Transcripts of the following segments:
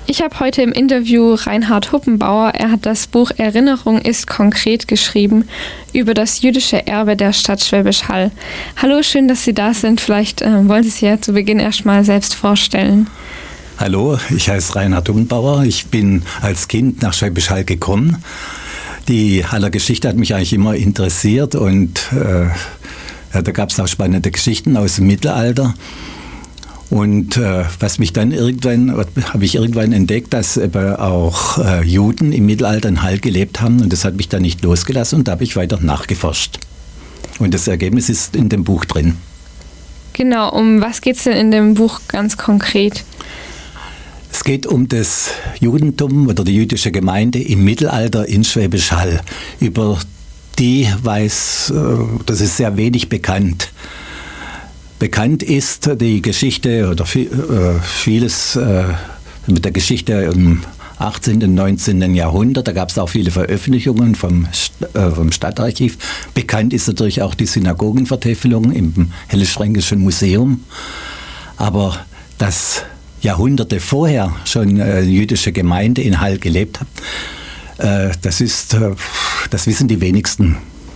Ich habe heute im Interview Reinhard Huppenbauer. Er hat das Buch Erinnerung ist konkret geschrieben über das jüdische Erbe der Stadt Schwäbisch Hall. Hallo, schön, dass Sie da sind. Vielleicht wollen Sie sich ja zu Beginn erstmal selbst vorstellen. Hallo, ich heiße Reinhard Huppenbauer. Ich bin als Kind nach Schwäbisch Hall gekommen. Die Haller Geschichte hat mich eigentlich immer interessiert und da gab es auch spannende Geschichten aus dem Mittelalter. Und was mich dann habe ich irgendwann entdeckt, dass auch Juden im Mittelalter in Hall gelebt haben und das hat mich dann nicht losgelassen und da habe ich weiter nachgeforscht. Und das Ergebnis ist in dem Buch drin. Genau, um was geht es denn in dem Buch ganz konkret? Es geht um das Judentum oder die jüdische Gemeinde im Mittelalter in Schwäbisch Hall. Über die das ist sehr wenig bekannt. Bekannt ist die Geschichte oder vieles mit der Geschichte im 18. und 19. Jahrhundert. Da gab es auch viele Veröffentlichungen vom Stadtarchiv. Bekannt ist natürlich auch die Synagogenvertäfelung im Hellesfränkischen Museum. Aber dass Jahrhunderte vorher schon eine jüdische Gemeinde in Hall gelebt hat, das wissen die wenigsten.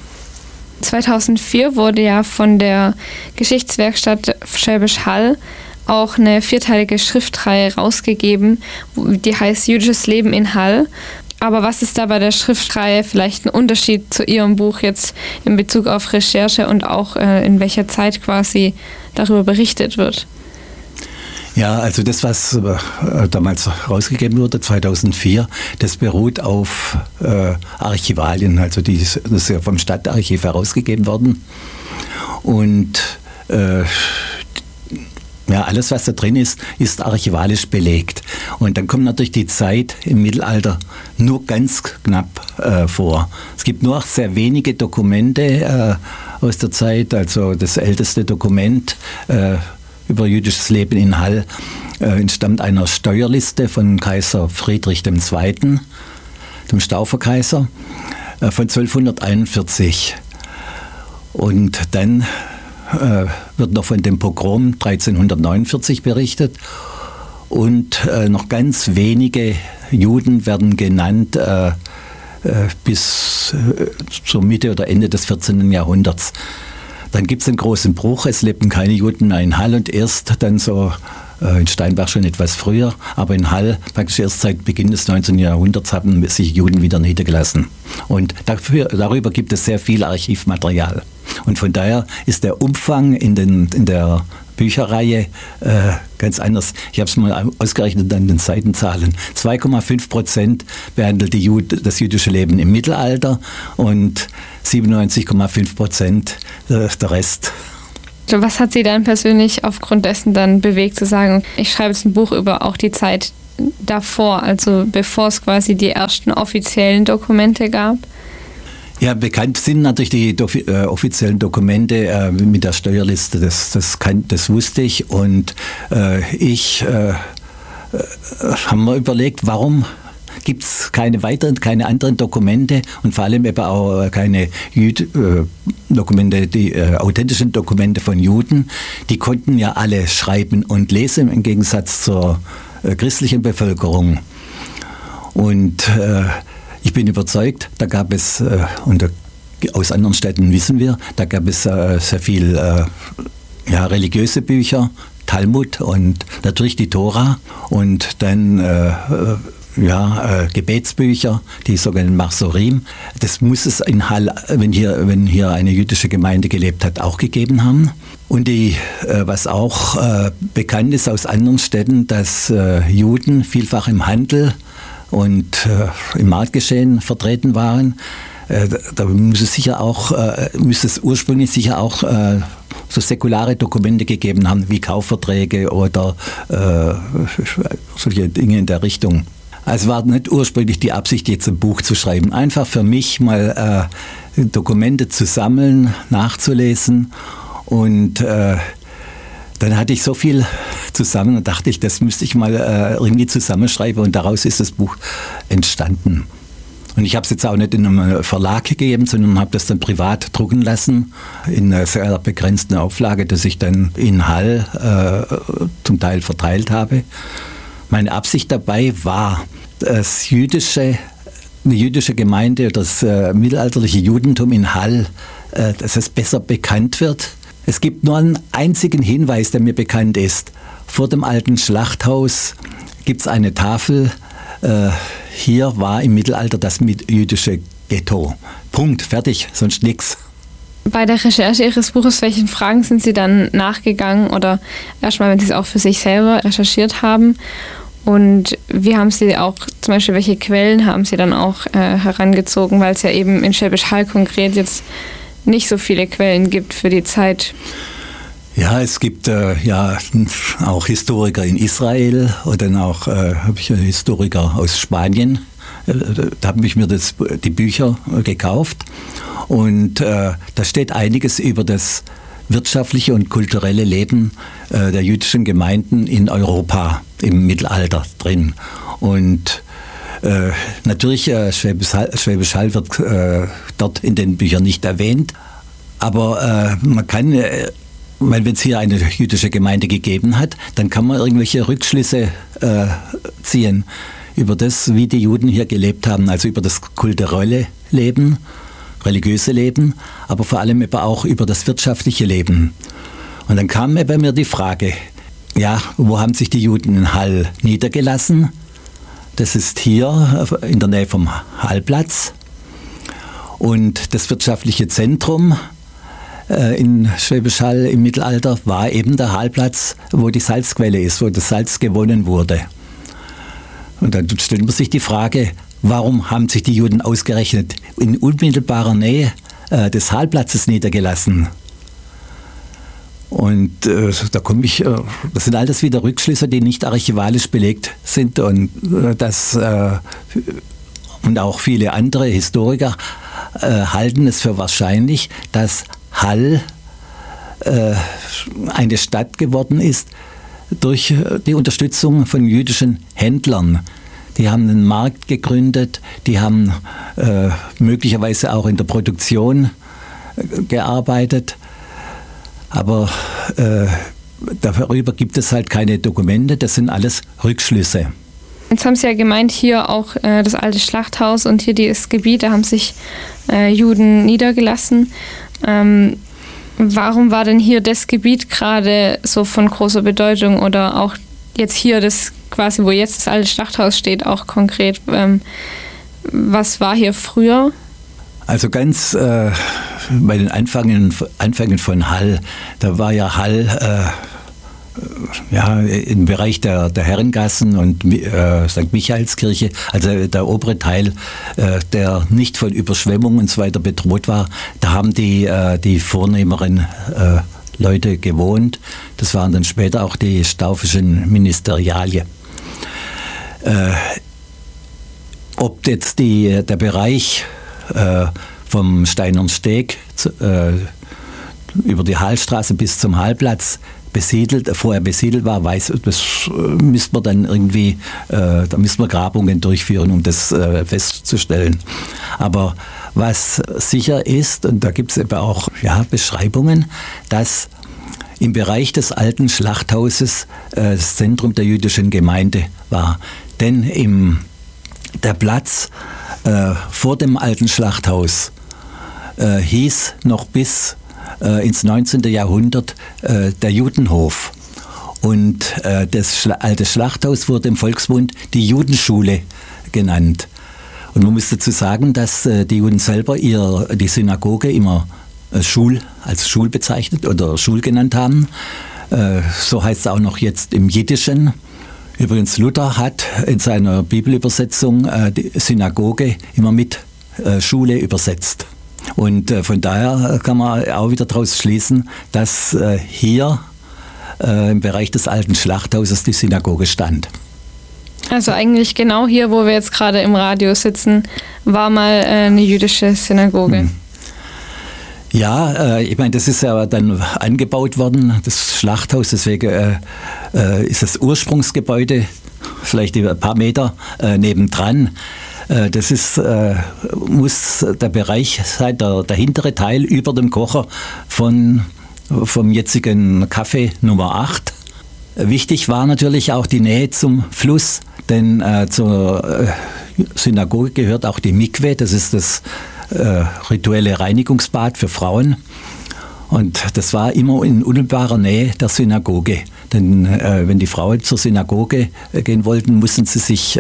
2004 wurde ja von der Geschichtswerkstatt Schwäbisch Hall auch eine 4-teilige Schriftreihe rausgegeben, die heißt Jüdisches Leben in Hall. Aber was ist da bei der Schriftreihe vielleicht ein Unterschied zu Ihrem Buch jetzt in Bezug auf Recherche und auch in welcher Zeit quasi darüber berichtet wird? Ja, also das, was damals rausgegeben wurde, 2004, das beruht auf Archivalien, also das ist ja vom Stadtarchiv herausgegeben worden. Und alles, was da drin ist archivalisch belegt. Und dann kommt natürlich die Zeit im Mittelalter nur ganz knapp vor. Es gibt nur sehr wenige Dokumente aus der Zeit, also das älteste Dokument über jüdisches Leben in Hall entstammt einer Steuerliste von Kaiser Friedrich II., dem Stauferkaiser, von 1241. Und dann wird noch von dem Pogrom 1349 berichtet und noch ganz wenige Juden werden genannt bis zur Mitte oder Ende des 14. Jahrhunderts. Dann gibt es einen großen Bruch, es lebten keine Juden mehr in Hall und erst dann so in Steinbach schon etwas früher, aber in Hall praktisch erst seit Beginn des 19. Jahrhunderts haben sich Juden wieder niedergelassen. Und darüber gibt es sehr viel Archivmaterial. Und von daher ist der Umfang in der Bücherreihe ganz anders. Ich habe es mal ausgerechnet an den Seitenzahlen. 2,5% behandelt das jüdische Leben im Mittelalter und 97,5% der Rest. Was hat Sie dann persönlich aufgrund dessen dann bewegt zu sagen, ich schreibe jetzt ein Buch über auch die Zeit davor, also bevor es quasi die ersten offiziellen Dokumente gab? Ja, bekannt sind natürlich die offiziellen Dokumente mit der Steuerliste, das wusste ich und ich haben mir überlegt, warum gibt es keine anderen Dokumente und vor allem eben auch keine Dokumente, die authentischen Dokumente von Juden. Die konnten ja alle schreiben und lesen im Gegensatz zur christlichen Bevölkerung. Und ich bin überzeugt, da gab es, aus anderen Städten wissen wir, da gab es sehr viel religiöse Bücher, Talmud und natürlich die Tora und dann Gebetsbücher, die sogenannten Marsorim. Das muss es in Hall, wenn hier eine jüdische Gemeinde gelebt hat, auch gegeben haben. Und was auch bekannt ist aus anderen Städten, dass Juden vielfach im Handel und im Marktgeschehen vertreten waren. Da müsste es ursprünglich sicher auch so säkulare Dokumente gegeben haben, wie Kaufverträge oder solche Dinge in der Richtung. Also war nicht ursprünglich die Absicht, jetzt ein Buch zu schreiben. Einfach für mich mal Dokumente zu sammeln, nachzulesen. Und dann hatte ich so viel zusammen und dachte ich, das müsste ich mal irgendwie zusammenschreiben. Und daraus ist das Buch entstanden. Und ich habe es jetzt auch nicht in einem Verlag gegeben, sondern habe das dann privat drucken lassen, in einer sehr begrenzten Auflage, das ich dann in Hall zum Teil verteilt habe. Meine Absicht dabei war, die jüdische Gemeinde, das mittelalterliche Judentum in Hall, dass es besser bekannt wird. Es gibt nur einen einzigen Hinweis, der mir bekannt ist. Vor dem alten Schlachthaus gibt es eine Tafel. Hier war im Mittelalter das jüdische Ghetto. Punkt, fertig, sonst nichts. Bei der Recherche Ihres Buches, welchen Fragen sind Sie dann nachgegangen oder erstmal, wenn Sie es auch für sich selber recherchiert haben? Und wie haben Sie auch, zum Beispiel, welche Quellen haben Sie dann auch herangezogen, weil es ja eben in Schwäbisch Hall konkret jetzt nicht so viele Quellen gibt für die Zeit? Ja, es gibt auch Historiker in Israel und dann auch habe ich einen Historiker aus Spanien. Da habe ich mir die Bücher gekauft und da steht einiges über das wirtschaftliche und kulturelle Leben der jüdischen Gemeinden in Europa im Mittelalter drin. Und natürlich Schwäbisch Hall wird dort in den Büchern nicht erwähnt, aber man kann, wenn es hier eine jüdische Gemeinde gegeben hat, dann kann man irgendwelche Rückschlüsse ziehen über das, wie die Juden hier gelebt haben, also über das kulturelle Leben, religiöse Leben, aber vor allem eben auch über das wirtschaftliche Leben. Und dann kam bei mir die Frage, ja, wo haben sich die Juden in Hall niedergelassen? Das ist hier in der Nähe vom Hallplatz. Und das wirtschaftliche Zentrum in Schwäbisch Hall im Mittelalter war eben der Hallplatz, wo die Salzquelle ist, wo das Salz gewonnen wurde. Und dann stellt man sich die Frage, warum haben sich die Juden ausgerechnet in unmittelbarer Nähe des Hallplatzes niedergelassen? Und das sind alles wieder Rückschlüsse, die nicht archivalisch belegt sind und auch viele andere Historiker halten es für wahrscheinlich, dass Hall eine Stadt geworden ist durch die Unterstützung von jüdischen Händlern. Die haben einen Markt gegründet, die haben möglicherweise auch in der Produktion gearbeitet, aber darüber gibt es halt keine Dokumente, das sind alles Rückschlüsse. Jetzt haben Sie ja gemeint, hier auch das alte Schlachthaus und hier dieses Gebiet, da haben sich Juden niedergelassen. Warum war denn hier das Gebiet gerade so von großer Bedeutung oder auch jetzt hier das quasi, wo jetzt das alte Schlachthaus steht, auch konkret? Was war hier früher? Also ganz bei den Anfängen von Hall, da war ja Hall im Bereich der Herrengassen und St. Michaelskirche, also der obere Teil, der nicht von Überschwemmungen und so weiter bedroht war, da haben die vornehmeren Leute gewohnt. Das waren dann später auch die staufischen Ministerialien. Ob jetzt der Bereich vom Steinern Steg über die Hallstraße bis zum Hallplatz vorher besiedelt war, das müsste man dann irgendwie, da müsste man Grabungen durchführen, um das festzustellen. Aber was sicher ist, und da gibt es eben auch Beschreibungen, dass im Bereich des alten Schlachthauses das Zentrum der jüdischen Gemeinde war. Denn der Platz vor dem alten Schlachthaus hieß noch bis ins 19. Jahrhundert der Judenhof. Und das alte Schlachthaus wurde im Volksmund die Judenschule genannt. Und man muss dazu sagen, dass die Juden selber die Synagoge immer als Schul bezeichnet oder Schul genannt haben. So heißt es auch noch jetzt im Jiddischen. Übrigens, Luther hat in seiner Bibelübersetzung die Synagoge immer mit Schule übersetzt. Und von daher kann man auch wieder daraus schließen, dass hier im Bereich des alten Schlachthauses die Synagoge stand. Also eigentlich genau hier, wo wir jetzt gerade im Radio sitzen, war mal eine jüdische Synagoge. Ja, ich meine, das ist ja dann angebaut worden, das Schlachthaus, deswegen ist das Ursprungsgebäude vielleicht ein paar Meter nebendran. Das muss der Bereich sein, der hintere Teil über dem Kocher vom jetzigen Café Nummer 8. Wichtig war natürlich auch die Nähe zum Fluss, denn zur Synagoge gehört auch die Mikwe, das ist das rituelle Reinigungsbad für Frauen. Und das war immer in unmittelbarer Nähe der Synagoge. Denn wenn die Frauen zur Synagoge gehen wollten, mussten sie sich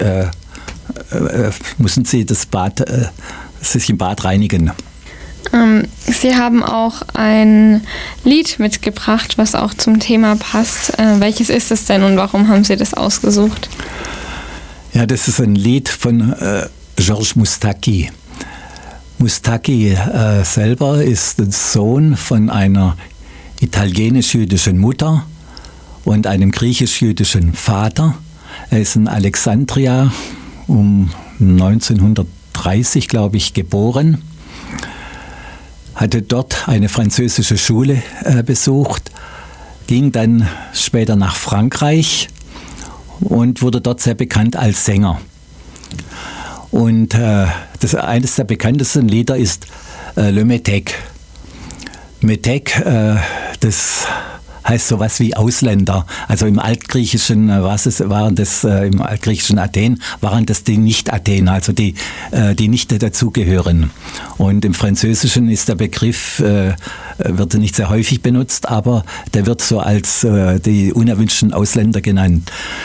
im Bad reinigen. Sie haben auch ein Lied mitgebracht, was auch zum Thema passt. Welches ist es denn und warum haben Sie das ausgesucht? Ja, das ist ein Lied von Georges Moustaki. Moustaki selber ist der Sohn von einer italienisch-jüdischen Mutter und einem griechisch-jüdischen Vater. Er ist in Alexandria um 1930, glaube ich, geboren. Hatte dort eine französische Schule besucht, ging dann später nach Frankreich und wurde dort sehr bekannt als Sänger. Und eines der bekanntesten Lieder ist Le Métèque. Métèque, das heißt sowas wie Ausländer. Also im altgriechischen, im altgriechischen Athen waren das die Nicht-Athener, also die nicht dazugehören. Und im Französischen ist der Begriff, wird nicht sehr häufig benutzt, aber der wird so als die unerwünschten Ausländer genannt.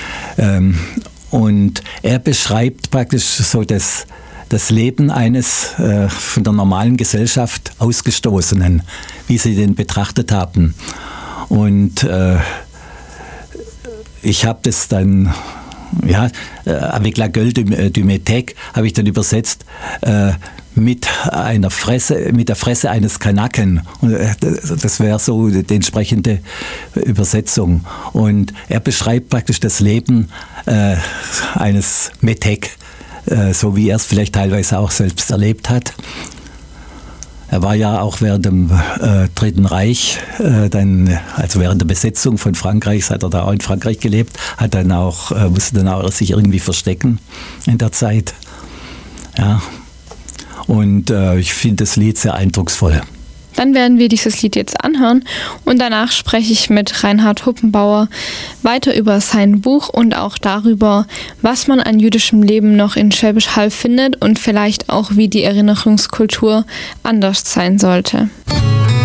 Und er beschreibt praktisch so das Leben eines von der normalen Gesellschaft Ausgestoßenen, wie sie den betrachtet haben. Und ich habe das dann, avec la gueule du Métèque, habe ich dann übersetzt mit der Fresse eines Kanaken. Und das wäre so die entsprechende Übersetzung. Und er beschreibt praktisch das Leben eines Métèque, so wie er es vielleicht teilweise auch selbst erlebt hat. Er war ja auch während dem Dritten Reich, also während der Besetzung von Frankreich, hat er da auch in Frankreich gelebt, musste dann auch sich irgendwie verstecken in der Zeit. Ja. Und ich finde das Lied sehr eindrucksvoll. Dann werden wir dieses Lied jetzt anhören und danach spreche ich mit Reinhard Huppenbauer weiter über sein Buch und auch darüber, was man an jüdischem Leben noch in Schwäbisch Hall findet und vielleicht auch, wie die Erinnerungskultur anders sein sollte.